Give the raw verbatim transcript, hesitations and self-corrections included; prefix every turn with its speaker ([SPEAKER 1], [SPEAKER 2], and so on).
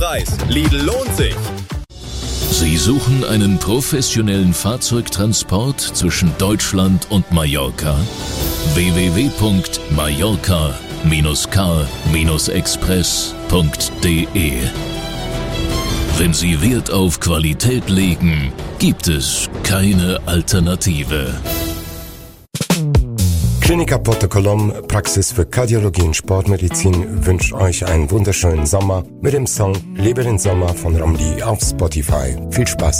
[SPEAKER 1] Preis. Lidl lohnt sich.
[SPEAKER 2] Sie suchen einen professionellen Fahrzeugtransport zwischen Deutschland und Mallorca? w w w punkt mallorca car express punkt d e. Wenn Sie Wert auf Qualität legen, gibt es keine Alternative.
[SPEAKER 3] Klinik Apote Colomb, Praxis für Kardiologie und Sportmedizin, wünscht euch einen wunderschönen Sommer mit dem Song Lebe den Sommer von Romli auf Spotify. Viel Spaß!